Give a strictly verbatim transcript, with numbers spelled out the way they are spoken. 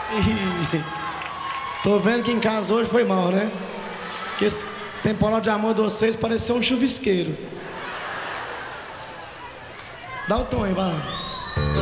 Ih, tô vendo que em casa hoje foi mal, né? Que esse temporal de amor de vocês pareceu um chuvisqueiro. Dá o tom aí, vai.